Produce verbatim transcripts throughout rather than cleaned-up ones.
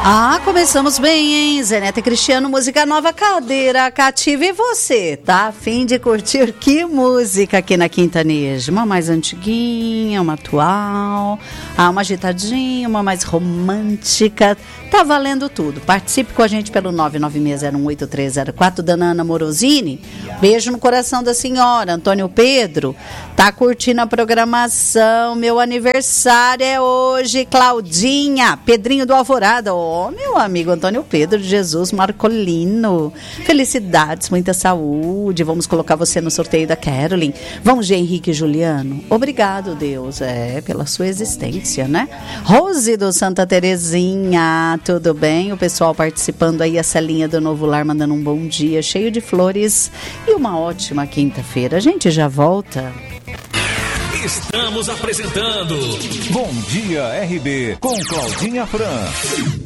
Ah, começamos bem, hein? Zenete Cristiano, música nova, cadeira cativa. E você, tá a fim de curtir que música aqui na Quintaneja? Uma mais antiguinha, uma atual, ah, uma agitadinha, uma mais romântica. Tá valendo tudo. Participe com a gente pelo nove nove seis zero um oito três zero quatro. Dona Ana Morosini, beijo no coração da senhora. Antônio Pedro, tá curtindo a programação. Meu aniversário é hoje. Claudinha, Pedrinho do Alvorada. Ó, oh, meu amigo Antônio Pedro de Jesus Marcolino. Felicidades, muita saúde. Vamos colocar você no sorteio da Carolyn. Vamos de Henrique e Juliano. Obrigado, Deus, é, pela sua existência, né? Rose do Santa Terezinha. Tudo bem? O pessoal participando aí, a Celinha do Novo Lar mandando um bom dia, cheio de flores e uma ótima quinta-feira. A gente já volta. Estamos apresentando Bom Dia R B com Claudinha Fran.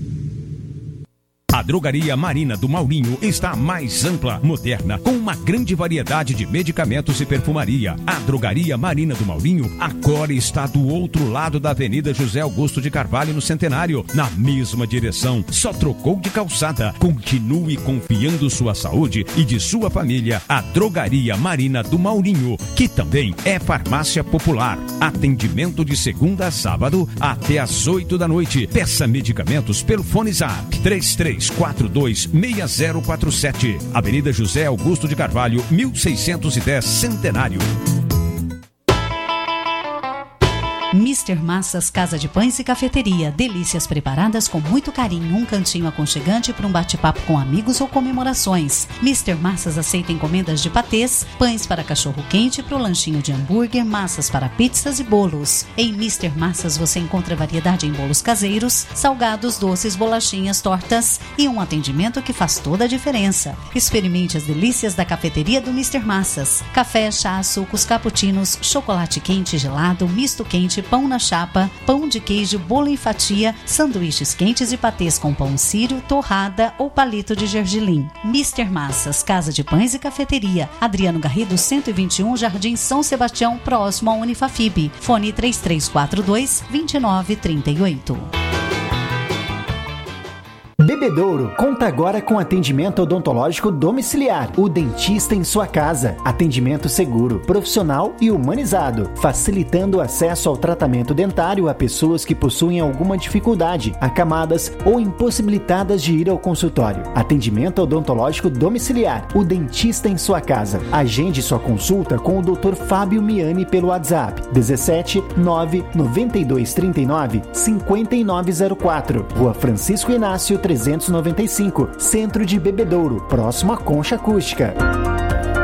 A Drogaria Marina do Maurinho está mais ampla, moderna, com uma grande variedade de medicamentos e perfumaria. A Drogaria Marina do Maurinho agora está do outro lado da Avenida José Augusto de Carvalho, no Centenário, na mesma direção. Só trocou de calçada. Continue confiando sua saúde e de sua família à Drogaria Marina do Maurinho, que também é farmácia popular. Atendimento de segunda a sábado até às oito da noite. Peça medicamentos pelo fone Zap três três quatro dois seis zero quatro sete. Avenida José Augusto de Carvalho, mil seiscentos e dez, Centenário. mister Massas Casa de Pães e Cafeteria. Delícias preparadas com muito carinho. Um cantinho aconchegante para um bate-papo com amigos ou comemorações. mister Massas aceita encomendas de patês, pães para cachorro-quente, para o lanchinho de hambúrguer, massas para pizzas e bolos. Em mister Massas você encontra variedade em bolos caseiros, salgados, doces, bolachinhas, tortas e um atendimento que faz toda a diferença. Experimente as delícias da cafeteria do mister Massas. Café, chá, sucos, cappuccinos, chocolate quente, gelado, misto quente, pão na chapa, pão de queijo, bolo em fatia, sanduíches quentes e patês com pão sírio, torrada ou palito de gergelim. mister Massas, Casa de Pães e Cafeteria. Adriano Garrido, cento e vinte e um, Jardim São Sebastião, próximo à Unifafib. Fone três três quatro dois, dois nove três oito. Bebedouro conta agora com atendimento odontológico domiciliar. O dentista em sua casa. Atendimento seguro, profissional e humanizado, facilitando o acesso ao tratamento dentário a pessoas que possuem alguma dificuldade, acamadas ou impossibilitadas de ir ao consultório. Atendimento odontológico domiciliar. O dentista em sua casa. Agende sua consulta com o doutor Fábio Miani pelo WhatsApp dezessete nove noventa e dois trinta e nove cinquenta e nove zero quatro. Rua Francisco Inácio trezentos e noventa e cinco, Centro de Bebedouro, próximo à Concha Acústica.